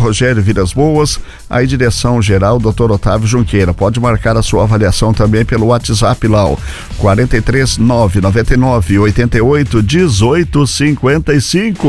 Rogério Vilas Boas, aí direção geral Dr. Otávio Junqueira. Pode marcar a sua avaliação também pelo WhatsApp lá, 43 999 88 18 55.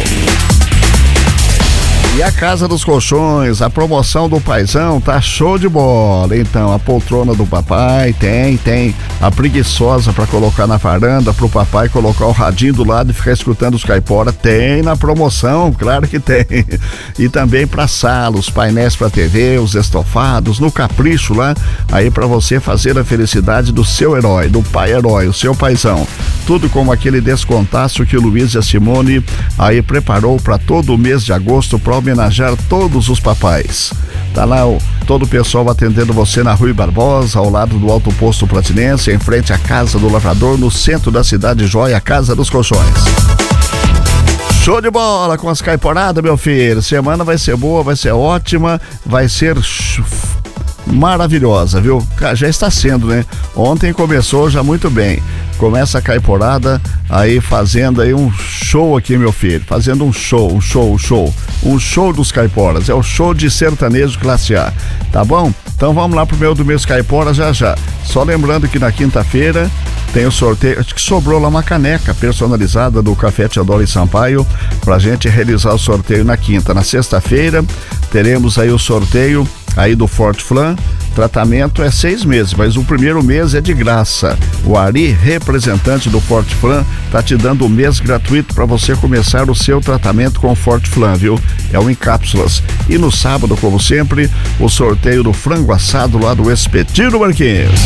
E a Casa dos Colchões, a promoção do Paizão tá show de bola. Então, a poltrona do papai tem a preguiçosa para colocar na varanda pro papai colocar o radinho do lado e ficar escutando os caipora, tem na promoção, claro que tem. E também pra sala, os painéis pra TV, os estofados, no capricho lá, aí pra você fazer a felicidade do seu herói, do pai herói, o seu paizão. Tudo como aquele descontaço que o Luiz e a Simone aí preparou para todo o mês de agosto para homenagear todos os papais. Tá lá todo o pessoal atendendo você na Rui Barbosa, ao lado do Alto Posto Platinense, em frente à Casa do Lavrador, no centro da cidade joia, a Casa dos Colchões. Show de bola com as caiporadas, meu filho. Semana vai ser boa, vai ser ótima, vai ser maravilhosa, viu? Já está sendo, né? Ontem começou já muito bem. Começa a caiporada aí fazendo aí um show aqui, meu filho. Fazendo um show dos caiporas. É o show de sertanejo classe A, tá bom? Então vamos lá pro meio do mês caipora já. Só lembrando que na quinta-feira tem o sorteio, acho que sobrou lá uma caneca personalizada do Café Teodoro e Sampaio pra gente realizar o sorteio na quinta. Na sexta-feira teremos aí o sorteio aí do Forte Flan. Tratamento é 6 meses, mas o primeiro mês é de graça. O Ari, representante do Forte Flan, tá te dando um mês gratuito para você começar o seu tratamento com o Forte Flan, viu? É um em cápsulas. E no sábado, como sempre, o sorteio do frango assado lá do Espetinho Marquinhos.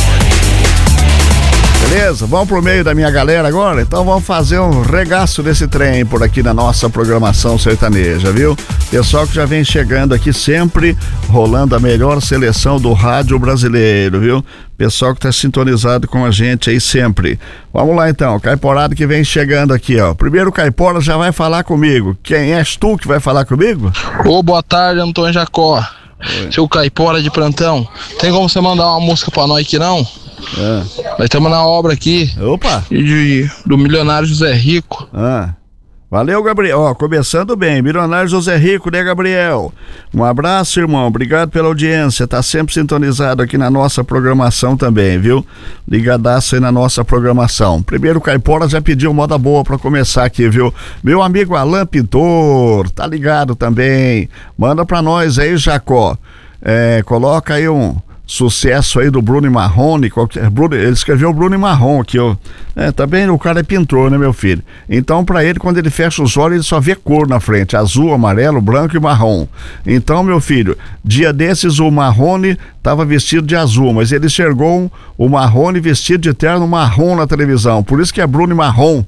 Beleza? Vamos pro meio da minha galera agora? Então vamos fazer um regaço desse trem por aqui na nossa programação sertaneja, viu? Pessoal que já vem chegando aqui sempre, rolando a melhor seleção do rádio brasileiro, viu? Pessoal que tá sintonizado com a gente aí sempre. Vamos lá então, caiporada que vem chegando aqui, ó. Primeiro caipora já vai falar comigo. Quem és tu que vai falar comigo? Boa tarde, Antônio Jacó. Oi. Seu caipora de plantão. Tem como você mandar uma música pra nós aqui não? Nós estamos na obra aqui. Opa! Do milionário José Rico. Valeu, Gabriel. Ó, começando bem, milionário José Rico, né, Gabriel? Um abraço, irmão. Obrigado pela audiência. Tá sempre sintonizado aqui na nossa programação também, viu? Ligadaço aí na nossa programação. Primeiro, Caipora já pediu moda boa pra começar aqui, viu? Meu amigo Alain Pintor, tá ligado também. Manda pra nós aí, Jacó. Coloca aí um sucesso aí do Bruno e Marrone, ele escreveu Bruno e Marrom aqui, ó. Também o cara é pintor, né, meu filho? Então, pra ele, quando ele fecha os olhos, ele só vê cor na frente, azul, amarelo, branco e marrom. Então, meu filho, dia desses o Marrone tava vestido de azul, mas ele enxergou o Marrone vestido de terno marrom na televisão, por isso que é Bruno e Marrom.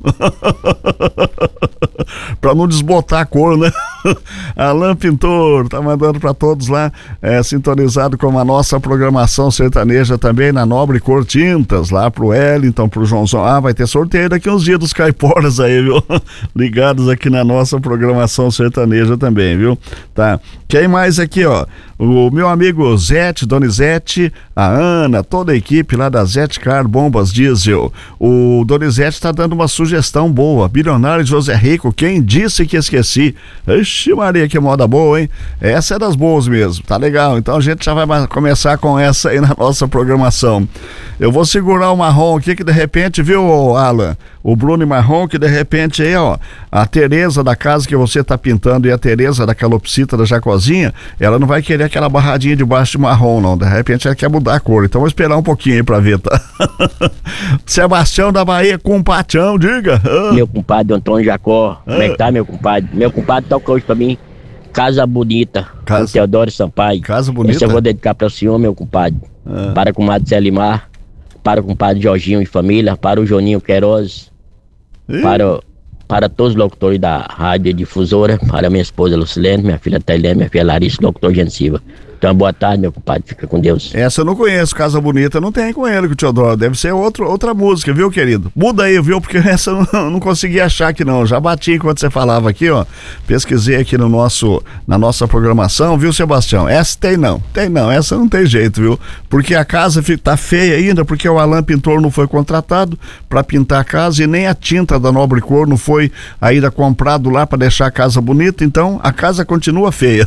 Pra não desbotar a cor, né? Alain Pintor, tá mandando pra todos lá, sintonizado com a nossa programação sertaneja também na Nobre Cor Tintas, lá pro Wellington, pro Joãozão. Vai ter sorteio daqui uns dias dos caiporas aí, viu? Ligados aqui na nossa programação sertaneja também, viu? Tá. Quem mais aqui, ó? O meu amigo Zete, Donizete, a Ana, toda a equipe lá da Zete Car Bombas Diesel. O Donizete tá dando uma sugestão boa. Bilionário José Rico, quem disse que esqueci? Ixi, Maria, que moda boa, hein? Essa é das boas mesmo, tá legal. Então a gente já vai começar com essa aí na nossa programação. Eu vou segurar o marrom aqui que de repente, viu, Alan? O Bruno e Marrom que de repente aí, ó, a Tereza da casa que você tá pintando e a Tereza da calopsita da Jacozinha, ela não vai querer aquela barradinha debaixo de marrom, não. De repente ela quer mudar a cor. Então vou esperar um pouquinho aí pra ver, tá? Sebastião da Bahia, compadrão, diga. Meu compadre Antônio Jacó, como é que tá, meu compadre? Meu compadre tocou hoje pra mim Casa Bonita, com Teodoro Sampaio. Casa Bonita. Esse eu vou dedicar para o senhor, meu compadre. Para o comadre Zelimar, para o compadre Jorginho e família, para o Joninho Queiroz, para todos os locutores da rádio difusora, para minha esposa Lucilene, minha filha Tailene, minha filha Larissa, locutor Gensiva. Então, boa tarde, meu compadre, fica com Deus. Essa eu não conheço, Casa Bonita, não tem com ele, com o Teodoro, deve ser outra música, viu, querido? Muda aí, viu, porque essa eu não consegui achar aqui não, já bati enquanto você falava aqui, ó, pesquisei aqui na nossa programação, viu, Sebastião? Essa tem não, essa não tem jeito, viu, porque a casa tá feia ainda, porque o Alain Pintor não foi contratado pra pintar a casa e nem a tinta da Nobre Cor não foi ainda comprado lá pra deixar a casa bonita, então a casa continua feia.